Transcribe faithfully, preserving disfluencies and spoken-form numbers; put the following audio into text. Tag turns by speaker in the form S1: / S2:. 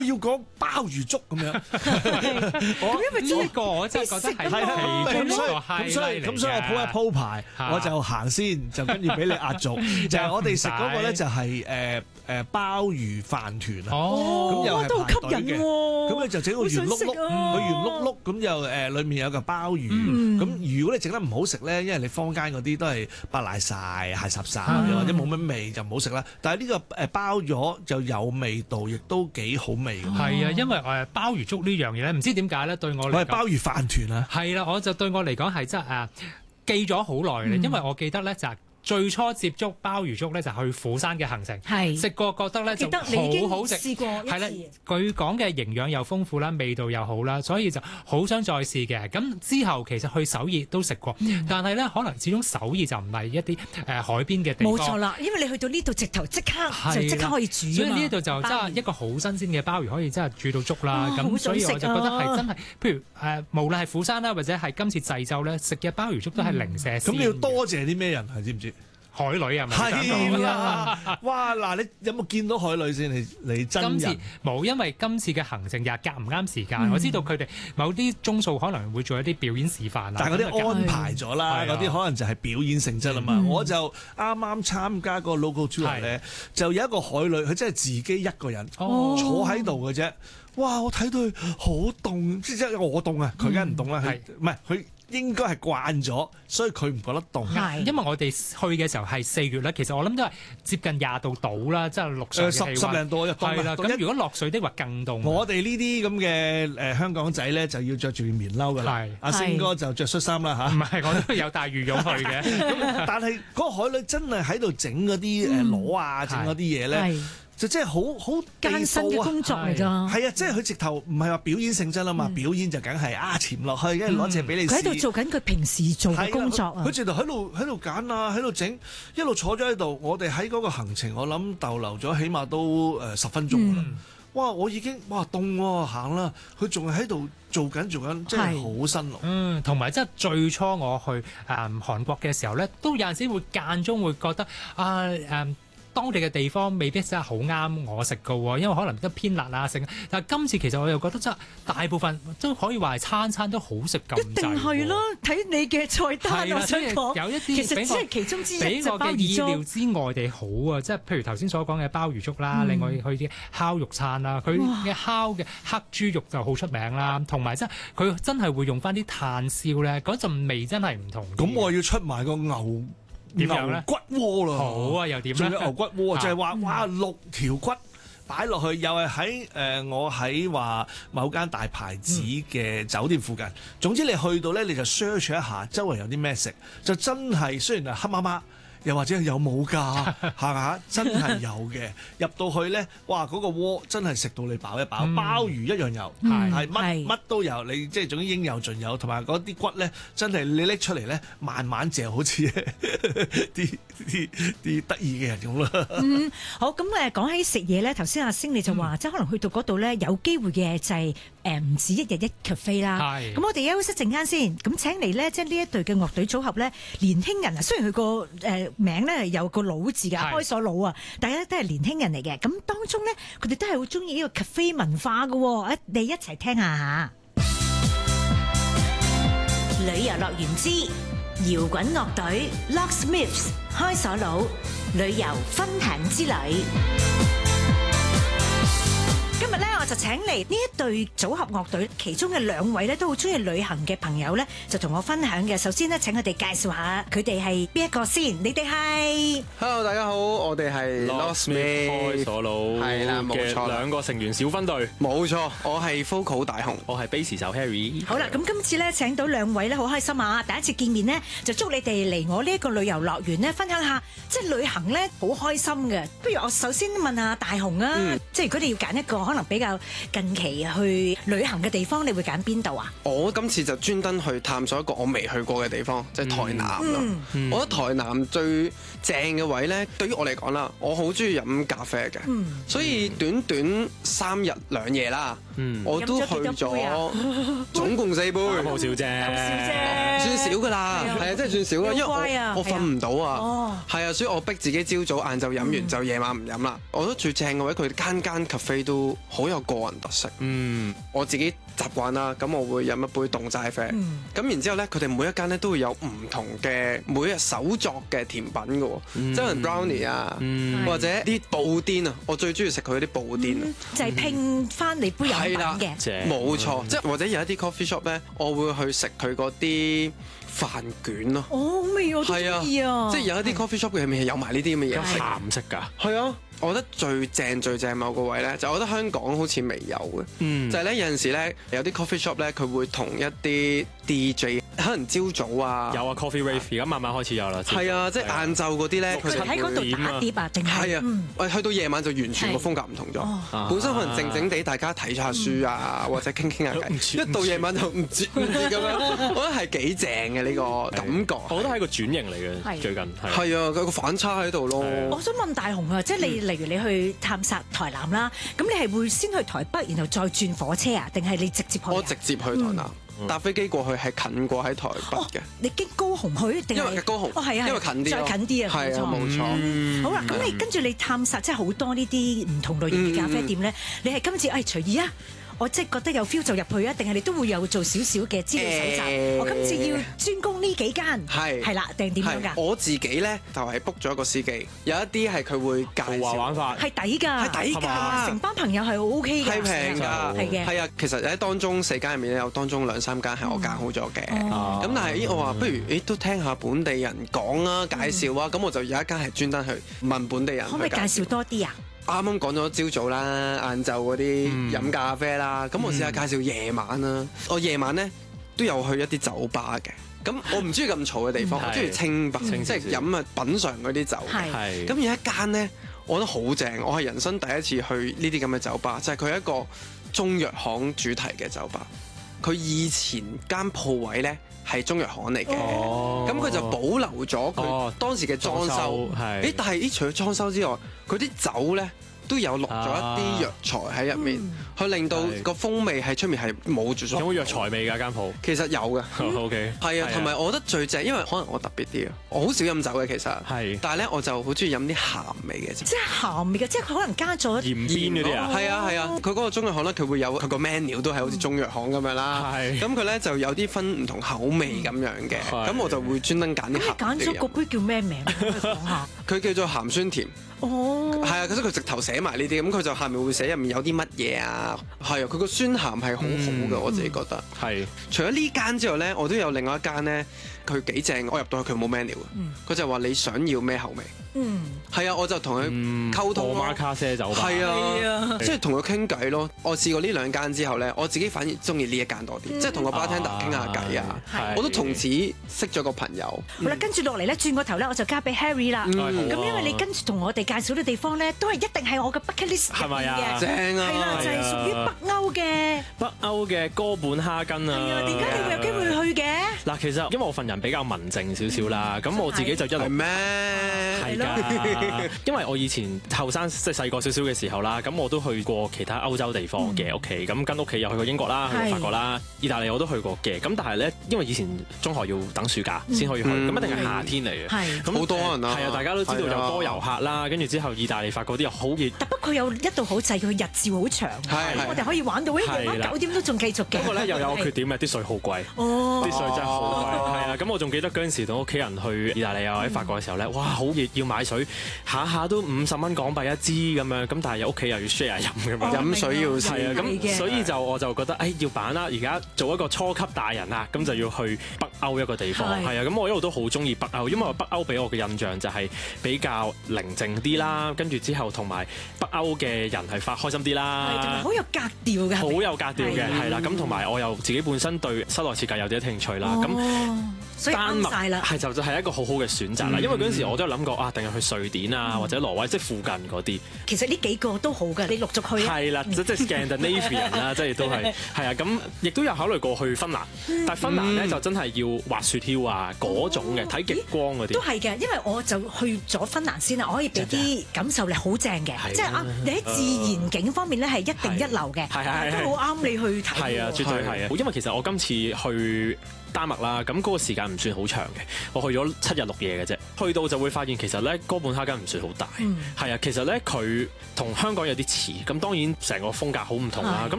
S1: 要講鮑魚粥咁樣，
S2: 咁因為呢個我真係覺得係其中一個 highlight 嚟嘅。
S1: 咁所以咁所以我鋪一鋪排，我就行先，就跟住俾你壓軸。就係我哋食嗰個咧，就係誒誒鮑魚飯團啊。
S2: 哦，
S1: 咁又係
S2: 都好吸引喎。
S1: 咁你就整個圓碌碌，佢圓碌碌咁又誒裡面有個鮑魚。咁如果你整得唔好食咧，因為你坊間嗰啲都係白賴晒、鞋霎霎，或者冇乜味就唔好食啦。但係呢個誒包咗就有味道，亦都幾好味。
S2: 係啊，因為誒鮑魚粥呢樣嘢咧，唔知點解咧對我嚟講，
S1: 我係鮑魚飯團啊。
S2: 係啦，我就對我嚟講係真係誒記咗好耐嘅，因為我記得咧就係最初接觸鮑魚粥咧，就去釜山嘅行程，食過覺得咧就好好食。
S3: 試過
S2: 係啦，佢講嘅營養又豐富啦，味道又好啦，所以就好想再試嘅。咁之後其實去首爾都食過，嗯、但係咧可能始終首爾就唔係一啲誒、呃、海邊嘅地方。
S3: 冇錯啦，因為你去到呢度直頭即刻就即刻可以煮啊嘛。
S2: 所以呢度就真係一個好新鮮嘅鮑魚，可以真係煮到粥啦。咁、哦、所以我就覺得係真係，譬如誒、呃，無論係釜山啦，或者係今次濟州咧食嘅鮑魚粥都係零舍鮮。咁、嗯、
S1: 你要多謝啲咩人係知唔知？
S2: 海女係咪？
S1: 係啊！哇嗱，你有冇見到海女先？你你真人？
S2: 今次冇，因為今次嘅行程又夾唔啱時間。嗯、我知道佢哋某啲鐘數可能會做一啲表演示範啊。
S1: 但係嗰啲安排咗啦，嗰啲可能就係表演性質啊嘛。嗯、我就啱啱參加個 local tour 咧，就有一個海女，佢真係自己一個人、哦、坐喺度嘅啫。哇！我睇到佢好凍，即係我凍啊，佢梗係唔凍啦。係唔係佢？應該係慣咗，所以佢唔覺得凍。
S2: 係，因為我哋去嘅時候係四月咧，其實我諗都係接近廿度到啦，即係陸上嘅氣温。
S1: 十十零度一凍
S2: 啦。咁如果落水的話更凍。
S1: 我哋呢啲咁嘅誒香港仔咧，就要着住棉褸㗎啦。係，阿星哥就着恤衫啦嚇。唔
S2: 係，我都有帶羽絨去嘅。
S1: 咁但係嗰個海女真係喺度整嗰啲誒螺啊，整嗰啲嘢咧。就真係好好
S3: 艱辛嘅工作嚟㗎，
S1: 係啊！即係佢直頭唔係話表演性質啊嘛，嗯、表演就梗係啊潛落去，跟住攞隻俾你試。佢喺度
S3: 做緊佢平時做嘅工作啊！
S1: 佢直頭喺度喺度揀啊，喺度整，一路坐咗喺度。我哋喺嗰個行程，我諗逗留咗起碼都誒十分鐘啦。嗯、哇！我已經哇凍喎，行啦。佢仲係喺度做緊做緊，真係好辛勞。
S2: 嗯，同埋即係最初我去誒、嗯、韓國嘅時候咧，都有陣時會間中會覺得啊誒。嗯當地嘅地方未必真係好啱我食㗎喎，因為可能都偏辣啊剩。但係今次其實我又覺得真係大部分都可以話係餐餐都好食咁滯。
S3: 一定係啦，睇你嘅菜單我想講，
S2: 有一啲
S3: 其實只係其中之一。
S2: 比我嘅意料之外地好啊！即係譬如頭先所講嘅鮑魚粥啦，嗯、另外去啲烤肉餐啦，佢嘅烤嘅黑豬肉就好出名啦，同埋即係佢真係會用翻啲炭燒咧，嗰陣味真係唔同。
S1: 咁我要出埋個牛。牛骨鍋咯，
S2: 好啊，又點咧？
S1: 仲有牛骨鍋，就係話哇六條骨擺落去，又係喺誒我喺話某間大牌子嘅酒店附近。嗯、總之你去到咧，你就 search 一下周圍有啲咩食，就真係雖然係黑麻麻。又或者有冇㗎？係嘛？真係有嘅。入到去咧，哇！嗰、那個鍋真係食到你飽一飽，嗯、鮑魚一樣有，係乜乜都有。你即係總之應有盡有，同埋嗰啲骨咧，真係你拎出嚟咧，慢慢嚼，好似啲啲啲得意嘅人咁啦。
S3: 嗯，好。咁誒講起食嘢咧，頭先阿星你就話，嗯、即係可能去到嗰度咧，有機會嘅就係誒唔止一日一 cafe 啦。係。咁我哋休息陣間先。咁請嚟咧，即係呢一隊嘅樂隊組合咧，年輕人啊，雖然佢個誒。呃名咧有個老字嘅，開鎖佬啊，大家都係年輕人嚟嘅。咁當中咧，佢哋都係好中意呢個 cafe 文化嘅。誒，你一齊聽下嚇。
S4: 旅遊樂園之搖滾樂隊 Locksmiths 開鎖佬旅遊分享之旅。今日咧，我就請嚟呢一隊組合樂隊，其中嘅兩位咧都好中意旅行嘅朋友咧，就同我分享嘅。首先咧，請佢哋介紹下佢哋係邊一個先。你哋係
S5: Hello， 大家好，我哋係 Locksmiths
S6: 開鎖佬，係啦，冇錯，兩個成員小分隊，
S5: 冇錯。我係 Vocal 大雄，
S6: 我係 Bass 手 Harry。
S3: 好啦，咁今次咧請到兩位咧，好開心啊！第一次見面呢，就祝你哋嚟我呢一個旅遊樂園咧，分享下即係旅行咧好開心嘅。不如我首先問下大雄啊，嗯、即係如果你要揀一個可能比較近期去旅行嘅地方，你會揀邊度啊？
S5: 我今次就專登去探索一個我未去過嘅地方，即係台南咯。嗯嗯、我覺得台南最正嘅位呢，對於我嚟講啦，我好中意飲咖啡嘅，嗯、所以短短三日兩夜啦，嗯、我都去咗總共四杯，
S6: 好少啫，
S5: 算少噶啦，係啊，真係算少啦，因為我我瞓唔到啊，係啊，所以我逼自己朝早晏晝飲完就夜晚唔飲啦。我覺得最正嘅位，佢間間 cafe 都好有個人特色。
S6: 嗯，
S5: 我自己習慣啦，咁我會飲一杯凍齋啡。咁、
S3: 嗯、
S5: 然之後咧，佢哋每一間咧都會有唔同嘅每日手作嘅甜品嘅喎，
S6: 嗯、
S5: 即係可能 brownie 啊，
S6: 嗯、
S5: 或者啲布甸啊，我最中意食佢啲布甸啊、
S3: 嗯，就係、是、拼翻你杯飲品嘅，
S5: 冇錯。
S6: 嗯、
S5: 即係或者有一啲 coffee shop 咧，我會去食佢嗰啲飯卷咯。
S3: 哦，好味我都中意啊！
S5: 即係有一啲 coffee shop 嘅入面係有埋呢啲咁嘅嘢食，
S6: 鹹色㗎。
S5: 係啊。我覺得最正最正某個位咧，就我覺得香港好似未有嘅，
S6: 嗯、
S5: 就係咧有陣時咧有啲 coffee shop 咧，佢會同一啲 D J 可能朝早啊，
S6: 有啊 coffee rave 而家慢慢開始有啦。
S5: 係啊，即係晏晝嗰啲咧，
S3: 佢喺嗰度打碟啊，定係
S5: 係啊，喂、嗯，去到夜晚就完全個風格唔同咗。哦、本身可能靜靜地大家睇下書啊，嗯、或者傾傾下偈，一到夜晚就唔知唔知咁樣，我覺得係幾正嘅呢個感覺。
S6: 我覺得係一個轉型嚟嘅，最近係。
S5: 係啊，佢個反差喺度咯。
S3: 我想問大雄啊，即係你例如你去探索台南啦，咁你係會先去台北，然後再轉火車啊？定係你直接去？
S5: 我直接去台南，嗯、搭飛機過去係近過喺台北嘅、哦。你
S3: 經高雄去定係？
S5: 因為高雄
S3: 哦係啊，
S5: 因為近啲，
S3: 再近啲啊，
S5: 係啊，冇錯。
S3: 嗯、好啦，咁你跟住你探索即係好多呢啲唔同類型嘅咖啡店咧，嗯、你係今次誒隨意啊？我即係覺得有 feel 就入去啊，定係你都會有做少少嘅資料搜集？欸、我今次要專攻呢幾間，係係啦，定點樣㗎？
S5: 我自己咧就係 book 咗一個司機，有一啲係佢會介紹
S6: 玩法，
S3: 係抵㗎，係抵㗎，成班朋友係 O K 㗎，
S5: 係平㗎，
S3: 係嘅，
S5: 係啊。其實喺當中四間入面咧，有當中兩三間係我揀好咗嘅。咁、嗯、但係咦，我話不如誒都聽下本地人講啊，介紹啊，咁、嗯、我就有一間係專登去問本地人，
S3: 可唔可以介紹多啲啊？
S5: 啱啱講咗朝早啦、晏晝嗰啲飲咖啡啦，咁、嗯、我試下介紹夜晚啦。嗯、我夜晚咧都有去一啲酒吧嘅，咁我唔中意咁嘈嘅地方，我中意清白，嗯、即係飲啊品嚐嗰啲酒。係，咁有一間咧，我覺得好正，我係人生第一次去呢啲咁嘅酒吧，就係佢係一個中藥行主題嘅酒吧。佢以前間鋪位咧係中藥行嚟嘅，咁佢、哦、就保留咗佢當時嘅裝修。誒、哦，但係咦，除咗裝修之外，佢啲酒咧都有落咗一啲藥材喺入面，去、嗯、令到個風味喺出面係冇住咗。有冇藥材味㗎間鋪？其實有嘅。O K。係啊，同埋我覺得最正，因為可能我特別啲啊，我好少飲酒嘅其實。係。但係咧，我就好中意飲啲鹹味嘅。即係鹹味嘅，即係佢可能加咗
S6: 鹽邊嗰啲啊。係
S5: 啊係啊，佢嗰個中藥行咧，佢會有佢個 menu 都係好似中藥行咁樣啦。係。咁佢咧就有啲分唔同口味咁樣嘅，咁我就會專登揀啲鹹啲。
S3: 咁你揀咗個杯叫咩名？講下。
S5: 佢叫做鹹酸甜。哦，係啊，其實佢直頭寫埋呢啲，咁佢就下面會寫入面有啲乜嘢啊，係啊，佢個酸鹹係好好嘅，嗯、我自己覺得。係、嗯。除咗呢間之外咧，我都有另外一間咧，佢幾正，我入到去佢冇 menu 嘅，佢、嗯、就話你想要咩口味。嗯。係啊，我就同佢溝通咯。卡啡酒吧。係啊，即係同佢傾偈咯。我試過呢兩間之後咧，我自己反而中意呢一間多啲，即係同個 bartender 傾下偈啊。係。我都從此識咗個朋友。
S3: 好啦，跟住落嚟咧，轉個頭咧，我就交俾 Harry 啦。咁因為你跟住同我哋介紹啲地方咧，都係一定係我嘅 bucket list 入面嘅。
S5: 正啊！
S3: 係啦，就係屬於北歐嘅。
S6: 北歐嘅哥本哈根啊。
S3: 係啊，點解你會有機會去嘅？
S6: 嗱，其實因為我份人比較文靜少少啦，咁我自己就一路
S5: 咩？
S6: 係㗎，因為我以前後生即係細個少少嘅時候啦，咁我都去過其他歐洲地方嘅屋企，咁跟屋企又去過英國啦，去過法國啦，意大利我都去過嘅。咁但係咧，因為以前中學要等暑假先可以去，咁一定係夏天嚟嘅。係，咁好多人啊。係啊，大家都知道有多遊客啦，跟住之後意大利、法國啲又好熱。
S3: 但不過有一度好滯，佢日照好長，我哋可以玩到夜晚九點都仲繼續嘅。
S6: 不過咧又有個缺點嘅，啲水好貴。哦，啲水真係好貴。係啊，咁我仲記得嗰陣時同屋企人去意大利啊或者法國嘅時候咧，哇，好熱，要買水，下下都五十蚊港幣一支咁樣，咁但係有屋企又要 share 飲咁樣，飲水要係啊，咁所以就我就覺得誒要辦啦，而家做一個初級大人啦，咁就要去北歐一個地方，係啊，咁我一路都好中意北歐，因為北歐俾我嘅印象就係比較寧靜啲啦，跟住之後同埋北歐嘅人係發開心啲啦，
S3: 同埋好有格調嘅，
S6: 好有格調嘅，係啦，咁同埋我又自己本身對室內設計有啲興趣啦，咁。
S3: 所以啱晒啦，
S6: 係就就係一個好好嘅選擇啦。因為嗰陣時我都有諗過啊，定係去瑞典啊，或者挪威，即係附近嗰啲。
S3: 其實呢幾個都好㗎，你陸續去啊。
S6: 係啦，即係 Scandinavian 啦，即係都係係啊。咁亦都有考慮過去芬蘭，但係芬蘭咧就真係要滑雪橇啊嗰種嘅，睇極光嗰啲。
S3: 都係嘅，因為我就去咗芬蘭先啦，我可以俾啲感受你好正嘅，即係啊，你喺自然景方面咧係一定一流嘅。 都好啱你去睇。
S6: 係啊，絕對係啊，因為其實我今次去丹麥啦，咁嗰個時間唔算好長嘅，我去咗七日六夜嘅啫。去到就會發現其實咧哥本哈根唔算好大，係啊、嗯，其實咧佢同香港有啲似，咁當然成個風格好唔同啦。咁